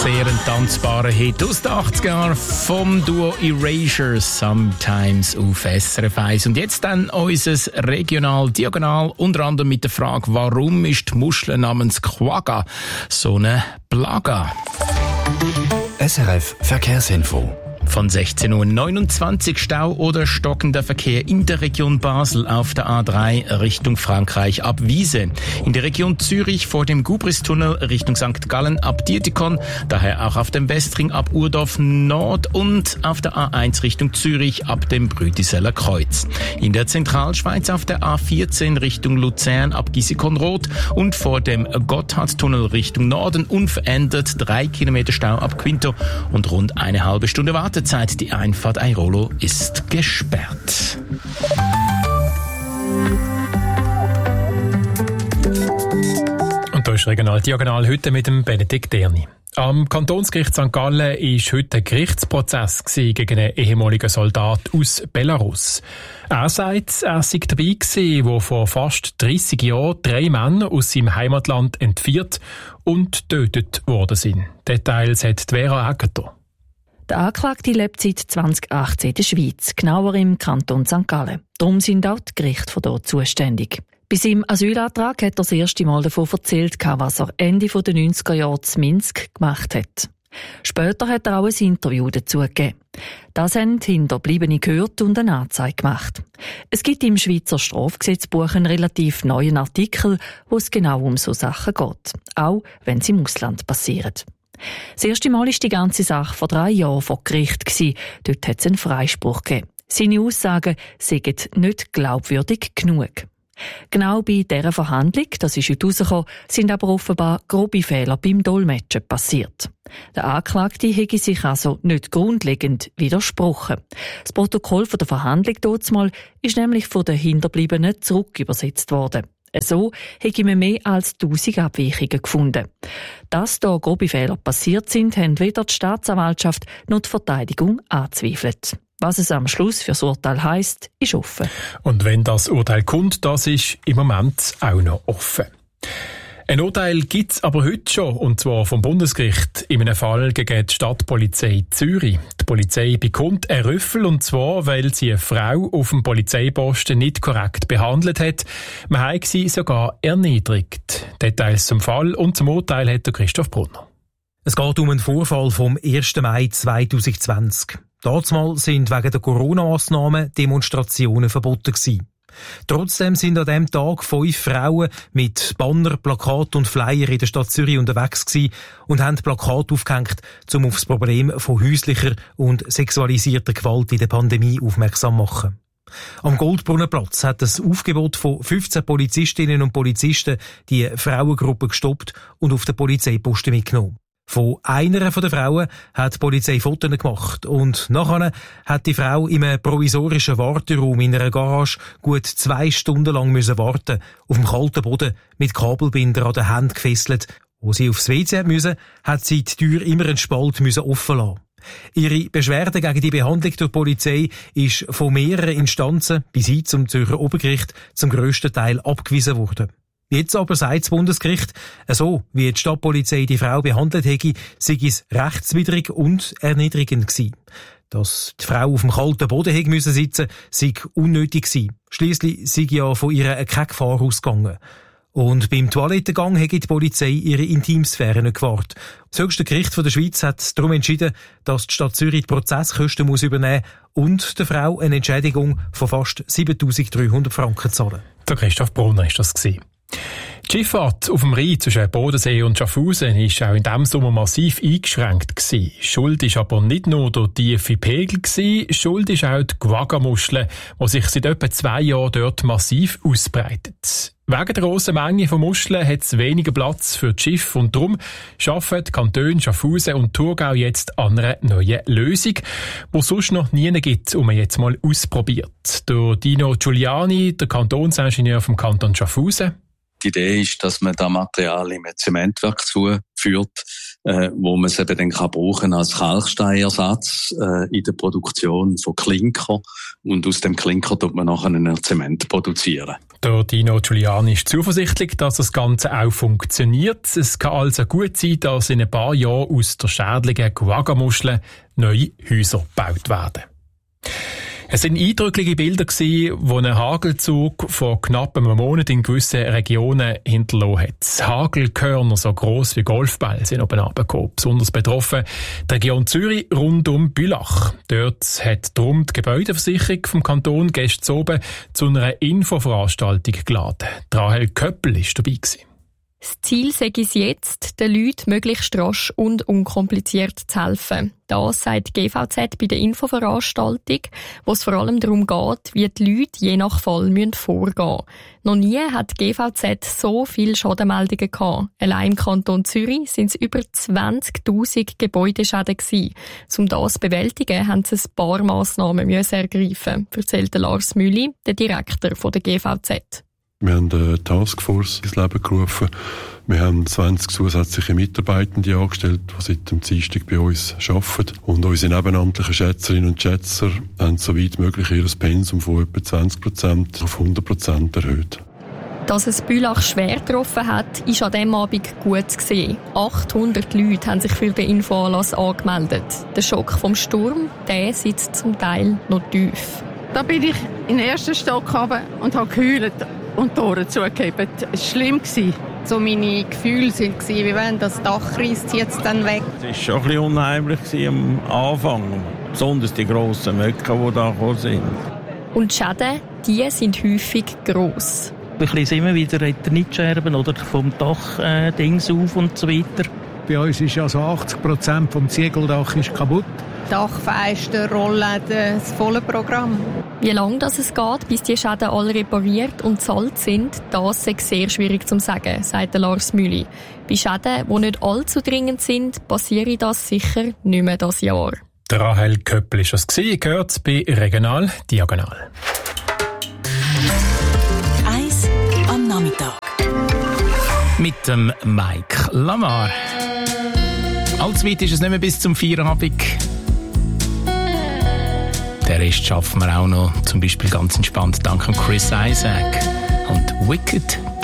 Sehr ein tanzbarer Hit aus den 80er Jahren vom Duo Erasure, Sometimes auf SRF 1. Und jetzt dann unser Regional Diagonal, unter anderem mit der Frage, warum ist die Muschel namens Quagga so eine Plaga? SRF Verkehrsinfo. Von 16.29 Uhr Stau oder stockender Verkehr in der Region Basel auf der A3 Richtung Frankreich ab Wiese. In der Region Zürich vor dem Gubristunnel Richtung St. Gallen ab Dietikon, daher auch auf dem Westring ab Urdorf Nord und auf der A1 Richtung Zürich ab dem Brütiseller Kreuz. In der Zentralschweiz auf der A14 Richtung Luzern ab Gisikon-Rot und vor dem Gotthardtunnel Richtung Norden unverändert 3 Kilometer Stau ab Quinto und rund eine halbe Stunde Wartezeit. Die Einfahrt Airolo ist gesperrt. Und da ist Regional Diagonal heute mit dem Benedikt Derni. Am Kantonsgericht St. Gallen war heute ein Gerichtsprozess gegen einen ehemaligen Soldat aus Belarus. Er sagt, er sei dabei gewesen, wo vor fast 30 Jahren 3 Männer aus seinem Heimatland entführt und getötet worden sind. Details hat Vera Aegerter. Der Anklagte lebt seit 2018 in der Schweiz, genauer im Kanton St. Gallen. Darum sind auch die Gerichte von dort zuständig. Bei seinem Asylantrag hat er das erste Mal davon erzählt, was er Ende der 90er Jahre in Minsk gemacht hat. Später hat er auch ein Interview dazu gegeben. Das haben Hinterbliebene gehört und eine Anzeige gemacht. Es gibt im Schweizer Strafgesetzbuch einen relativ neuen Artikel, wo es genau um so Sachen geht, auch wenn sie im Ausland passieren. Das erste Mal war die ganze Sache vor 3 Jahren vor Gericht. Dort hat es einen Freispruch gegeben. Seine Aussagen seien nicht glaubwürdig genug. Genau bei dieser Verhandlung, das ist heute rausgekommen, sind aber offenbar grobe Fehler beim Dolmetschen passiert. Der Anklagte hätte sich also nicht grundlegend widersprochen. Das Protokoll von der Verhandlung damals ist nämlich von den Hinterbliebenen zurückübersetzt worden. So hätte man mehr als 1000 Abweichungen gefunden. Dass da grobe Fehler passiert sind, haben weder die Staatsanwaltschaft noch die Verteidigung angezweifelt. Was es am Schluss für das Urteil heisst, ist offen. Und wenn das Urteil kommt, das ist im Moment auch noch offen. Ein Urteil gibt es aber heute schon, und zwar vom Bundesgericht, in einem Fall gegen die Stadtpolizei Zürich. Die Polizei bekommt einen Rüffel, und zwar, weil sie eine Frau auf dem Polizeiposten nicht korrekt behandelt hat. Man hat sie sogar erniedrigt. Details zum Fall und zum Urteil hat Christoph Brunner. Es geht um einen Vorfall vom 1. Mai 2020. Damals sind wegen der Corona-Massnahmen Demonstrationen verboten gewesen. Trotzdem sind an diesem Tag 5 Frauen mit Banner, Plakat und Flyer in der Stadt Zürich unterwegs gewesen und haben Plakate aufgehängt, um auf das Problem von häuslicher und sexualisierter Gewalt in der Pandemie aufmerksam zu machen. Am Goldbrunnenplatz hat das Aufgebot von 15 Polizistinnen und Polizisten die Frauengruppe gestoppt und auf den Polizeiposten mitgenommen. Von einer der Frauen hat die Polizei Fotos gemacht und nachher hat die Frau in einem provisorischen Warteraum in einer Garage gut 2 Stunden lang müssen warten, auf dem kalten Boden mit Kabelbinder an den Händen gefesselt. Wo sie aufs WC musste, hat sie die Tür immer einen Spalt offen lassen. Ihre Beschwerde gegen die Behandlung durch die Polizei ist von mehreren Instanzen bis hin zum Zürcher Obergericht zum grössten Teil abgewiesen worden. Jetzt aber sagt das Bundesgericht, so wie die Stadtpolizei die Frau behandelt hätte, sei es rechtswidrig und erniedrigend gewesen. Dass die Frau auf dem kalten Boden hätte müssen sitzen, sei unnötig gewesen. Schliesslich sei ja von ihr keine Gefahr ausgegangen. Und beim Toilettengang hätte die Polizei ihre Intimsphäre nicht gewahrt. Das höchste Gericht der Schweiz hat darum entschieden, dass die Stadt Zürich die Prozesskosten übernehmen muss und der Frau eine Entschädigung von fast 7'300 Franken zahlen. Der Christoph Brunner war das gewesen. Die Schifffahrt auf dem Rhein zwischen Bodensee und Schaffhausen war auch in diesem Sommer massiv eingeschränkt gewesen. Schuld ist aber nicht nur der tiefe Pegel gewesen, Schuld ist auch die Quagga-Muschel, die sich seit etwa 2 Jahren dort massiv ausbreitet. Wegen der grossen Menge von Muscheln hat es weniger Platz für die Schiffe und darum arbeiten die Kantone Schaffhausen und Thurgau jetzt an einer neuen Lösung, die es sonst noch nie gibt und man jetzt mal ausprobiert. Der Dino Giuliani, der Kantonsingenieur vom Kanton Schaffhausen. Die Idee ist, dass man das Material in ein Zementwerk zuführt, wo man es eben dann brauchen als Kalksteinersatz in der Produktion von Klinker. Und aus dem Klinker tut man nachher einen Zement produzieren. Der Dino Giuliani ist zuversichtlich, dass das Ganze auch funktioniert. Es kann also gut sein, dass in ein paar Jahren aus der schädlichen Guaga-Muschel neue Häuser gebaut werden. Es sind eindrückliche Bilder gewesen, die ein Hagelzug vor knapp einem Monat in gewissen Regionen hinterlassen hat. Hagelkörner so gross wie Golfbälle sind oben runtergekommen. Besonders betroffen die Region Zürich rund um Bülach. Dort hat darum die Gebäudeversicherung vom Kanton gestern oben zu einer Infoveranstaltung geladen. Rahel Köppel war dabei gewesen. Das Ziel sei es jetzt, den Leuten möglichst rasch und unkompliziert zu helfen. Das sagt die GVZ bei der Infoveranstaltung, wo es vor allem darum geht, wie die Leute je nach Fall vorgehen müssen. Noch nie hat die GVZ so viele Schadenmeldungen gehabt. Allein im Kanton Zürich sind es über 20'000 Gebäudeschäden gewesen. Um das zu bewältigen, haben sie ein paar Massnahmen ergreifen, erzählt Lars Mülli, der Direktor der GVZ. Wir haben eine Taskforce ins Leben gerufen. Wir haben 20 zusätzliche Mitarbeitende angestellt, die seit dem Dienstag bei uns arbeiten. Und unsere nebenamtlichen Schätzerinnen und Schätzer haben so weit möglich ihr Pensum von etwa 20% auf 100% erhöht. Dass es Bülach schwer getroffen hat, ist an diesem Abend gut zu sehen. 800 Leute haben sich für den Infoanlass angemeldet. Der Schock vom Sturm, der sitzt zum Teil noch tief. Da bin ich in den ersten Stock runter und habe geheult und die Tore zugegeben. Es war schlimm. So meine Gefühle waren, wie wenn das Dach reisst jetzt dann weg. Es war schon ein bisschen unheimlich am Anfang. Besonders die grossen Möcken, die da gekommen sind. Und die Schäden, die sind häufig gross. Wir lesen immer wieder Eternitscherben oder vom Dach Dings auf und so weiter. Bei uns ist also 80% vom Ziegeldach ist kaputt. Dachfenster, Rollläden, das volle Programm. Wie lange es geht, bis die Schäden alle repariert und zahlt sind, das ist sehr schwierig zu sagen, sagt Lars Mülli. Bei Schäden, die nicht allzu dringend sind, passiert das sicher nicht mehr dieses Jahr. Der Rahel Köppel war das gewesen, gehört bei Regional Diagonal. 1 am Nachmittag. Mit dem Mike Lamar. Allzu weit ist es nicht mehr bis zum Feierabend. Den Rest schaffen wir auch noch, zum Beispiel ganz entspannt dank Chris Isaak und Wicked